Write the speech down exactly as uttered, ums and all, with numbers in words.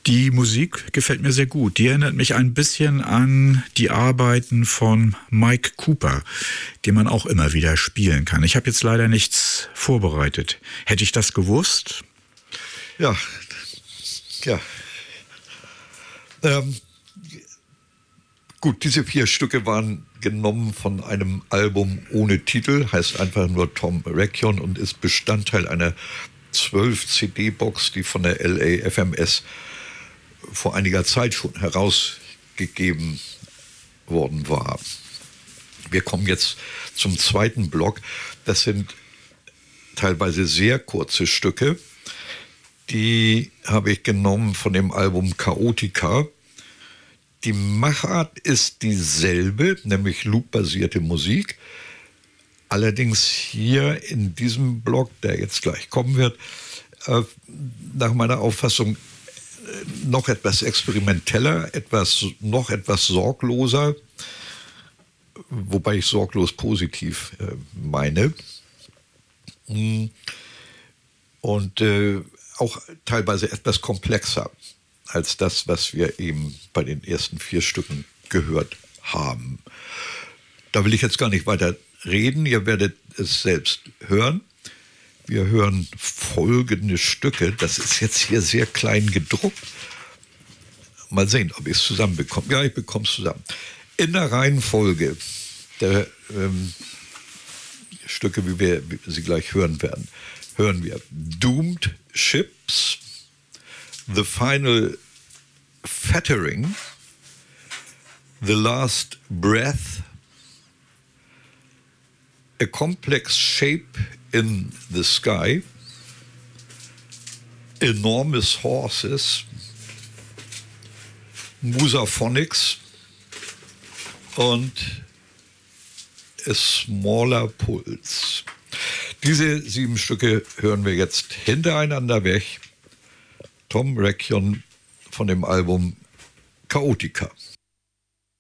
Die Musik gefällt mir sehr gut. Die erinnert mich ein bisschen an die Arbeiten von Mike Cooper, die man auch immer wieder spielen kann. Ich habe jetzt leider nichts vorbereitet. Hätte ich das gewusst? Ja, ja. Ähm, gut, diese vier Stücke waren genommen von einem Album ohne Titel, heißt einfach nur Tom Requion und ist Bestandteil einer zwölf C D-Box, die von der L A F M S vor einiger Zeit schon herausgegeben worden war. Wir kommen jetzt zum zweiten Block. Das sind teilweise sehr kurze Stücke. Die habe ich genommen von dem Album Chaotica. Die Machart ist dieselbe, nämlich loop-basierte Musik. Allerdings hier in diesem Block, der jetzt gleich kommen wird, äh, nach meiner Auffassung noch etwas experimenteller, etwas, noch etwas sorgloser, wobei ich sorglos positiv äh, meine. Und äh, auch teilweise etwas komplexer als das, was wir eben bei den ersten vier Stücken gehört haben. Da will ich jetzt gar nicht weiter reden, ihr werdet es selbst hören. Wir hören folgende Stücke. Das ist jetzt hier sehr klein gedruckt. Mal sehen, ob ich es zusammenbekomme. Ja, ich bekomme es zusammen. In der Reihenfolge der ähm, Stücke, wie wir sie gleich hören werden, hören wir Doomed Ships, The Final Fettering, The Last Breath, A Complex Shape in the Sky, Enormous Horses, Musaphonics und A Smaller Pulse. Diese sieben Stücke hören wir jetzt hintereinander weg. Tom Requion von dem Album Chaotica.